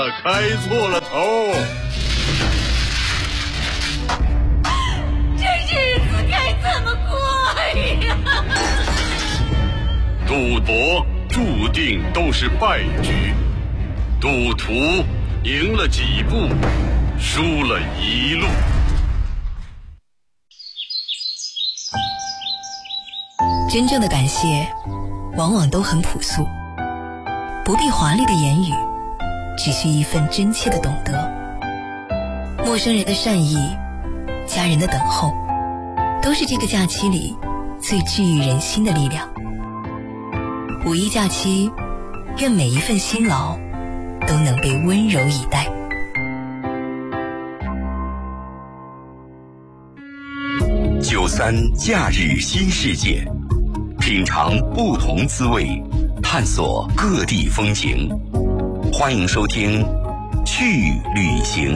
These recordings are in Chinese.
开错了头。 这日子该怎么过呀？ 赌博注定都是败局，赌徒赢了几步，输了一路。 真正的感谢往往都很朴素，不必华丽的言语，只需一份真切的懂得。陌生人的善意，家人的等候，都是这个假期里最治愈人心的力量。五一假期，愿每一份辛劳都能被温柔以待。 93假日新世界，品尝不同滋味，探索各地风情。欢迎收听去旅行。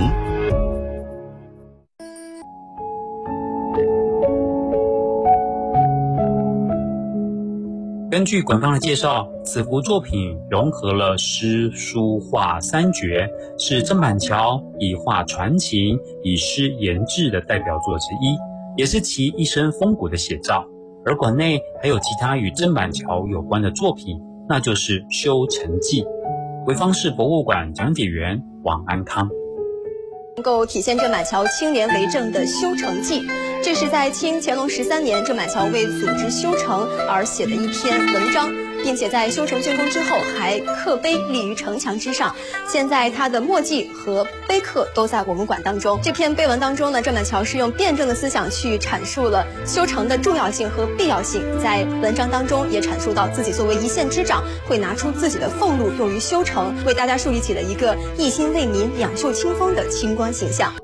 根据官方的介绍，此幅作品融合了诗、书、画三绝，是郑板桥以画传情、以诗言志的代表作之一，也是其一生风骨的写照。而馆内还有其他与郑板桥有关的作品，那就是《修成记》。潍坊市博物馆讲解员王安康。 能够体现郑板桥清廉为政的《修成记》，这是在清乾隆13年郑板桥为组织修城而写的一篇文章，并且在修城竣工之后还刻碑立于城墙之上。现在它的墨迹和碑刻都在我们馆当中。这篇碑文当中呢，郑板桥是用辩证的思想去阐述了修城的重要性和必要性，在文章当中也阐述到自己作为一县之长，会拿出自己的俸禄用于修城，为大家树立起了一个一心为民、两袖清风的清官形象。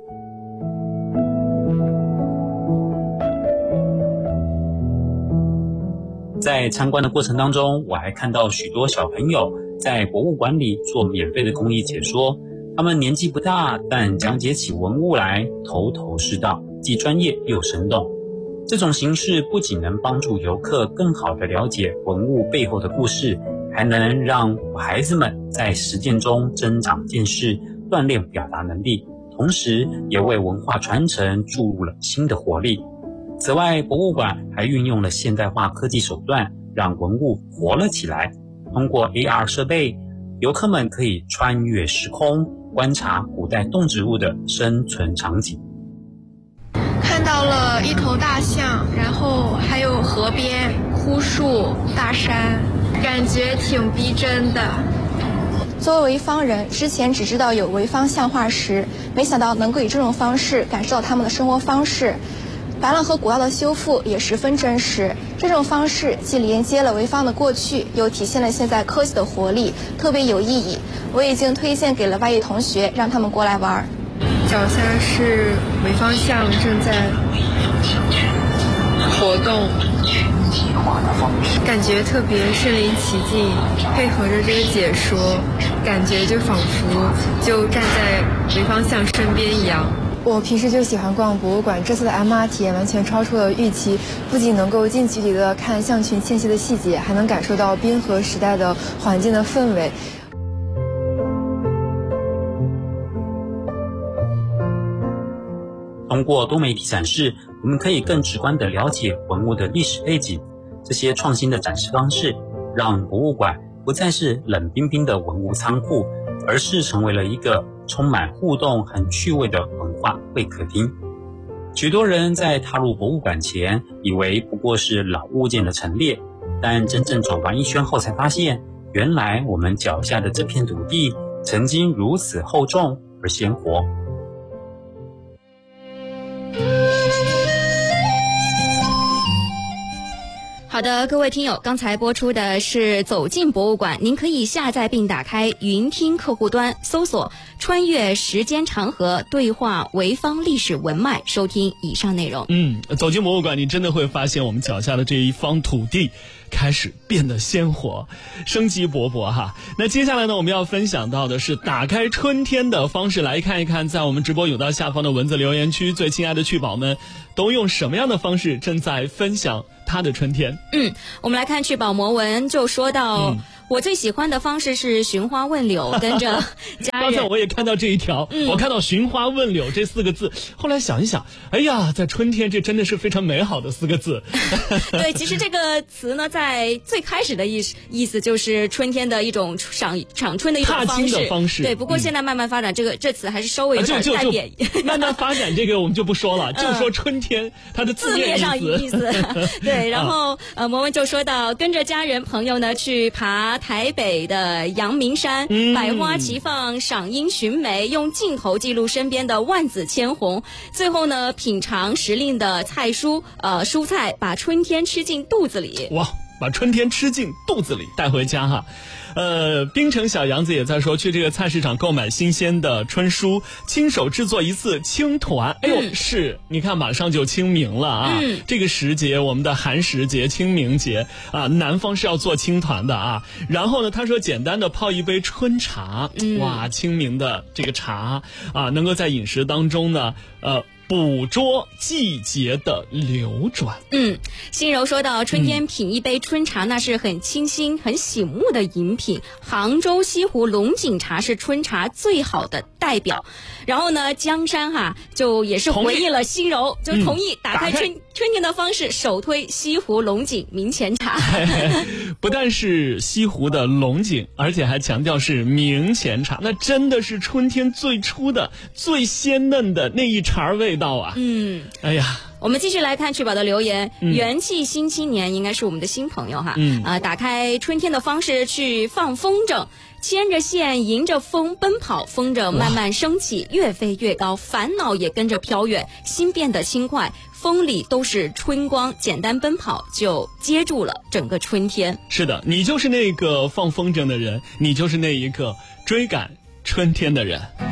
在参观的过程当中，我还看到许多小朋友在博物馆里做免费的公益解说，他们年纪不大，但讲解起文物来头头是道，既专业又生动。这种形式不仅能帮助游客更好地了解文物背后的故事，还能让孩子们在实践中增长见识，锻炼表达能力，同时也为文化传承注入了新的活力。此外，博物馆还运用了现代化科技手段，让文物活了起来。通过 AR 设备，游客们可以穿越时空，观察古代动植物的生存场景。 看到了一头大象，然后还有河边、枯树、大山，感觉挺逼真的。 作为潍坊人，之前只知道有潍坊象画石，没想到能够以这种方式感受到他们的生活方式。白浪河古道的修复也十分真实，这种方式既连接了潍坊的过去，又体现了现在科技的活力，特别有意义。我已经推荐给了外地同学，让他们过来玩。 脚下是潍坊象正在活动，感觉特别身临其境，配合着这个解说，感觉就仿佛就站在潍坊象身边一样。 我平时就喜欢逛博物馆，这次的 MR 体验完全超出了预期，不仅能够近距离的看象群迁徙的细节，还能感受到冰河时代的环境的氛围。 通过多媒体展示，我们可以更直观地了解文物的历史背景。这些创新的展示方式，让博物馆不再是冷冰冰的文物仓库，而是成为了一个充满互动、很趣味的文化会客厅。许多人在踏入博物馆前，以为不过是老物件的陈列，但真正走完一圈后才发现，原来我们脚下的这片土地曾经如此厚重而鲜活。 好的，各位听友，刚才播出的是走进博物馆，您可以下载并打开云听客户端，搜索穿越时间长河，对话潍坊历史文脉，收听以上内容。 走进博物馆，你真的会发现我们脚下的这一方土地开始变得鲜活，生机勃勃哈。那接下来呢，我们要分享到的是打开春天的方式，来看一看在我们直播甬道下方的文字留言区，最亲爱的趣宝们都用什么样的方式正在分享他的春天。 我们来看趣宝魔文就说到， 我最喜欢的方式是寻花问柳，跟着家人。 刚才我也看到这一条，我看到寻花问柳这4个字，后来想一想，哎呀，在春天这真的是非常美好的4个字。 对，其实这个词呢，在最开始的意思就是春天的一种赏春的一种方式。踏青的方式。对，不过现在慢慢发展，这词还是稍微有点带贬义。 慢慢发展这个我们就不说了，就说春天它的字面上意思。对，然后摩文就说到，跟着家人朋友呢去爬台北的阳明山，百花齐放，赏樱寻梅，用镜头记录身边的万紫千红，最后呢品尝时令的蔬菜，把春天吃进肚子里。 哇，把春天吃进肚子里带回家哈。槟城小杨子也在说，去这个菜市场购买新鲜的春蔬，亲手制作一次青团。哎呦，是，你看马上就清明了啊，这个时节，我们的寒食节、清明节啊，南方是要做青团的啊。然后呢，他说简单的泡一杯春茶，哇，清明的这个茶啊，能够在饮食当中呢，捕捉季节的流转。 心柔说到，春天品一杯春茶，那是很清新、很醒目的饮品。杭州西湖龙井茶是春茶最好的代表。然后呢，江山就也是回应了心柔，就同意打开春天的方式，首推西湖龙井明前茶。 不但是西湖的龙井，而且还强调是明前茶，那真的是春天最初的、最鲜嫩的那一茬味道啊！哎呀。 我们继续来看曲宝的留言，元气新青年应该是我们的新朋友哈。打开春天的方式去放风筝，牵着线迎着风奔跑，风筝慢慢升起，越飞越高，烦恼也跟着飘远，心变得轻快，风里都是春光，简单奔跑就接住了整个春天。 是的，你就是那个放风筝的人，你就是那一个追赶春天的人。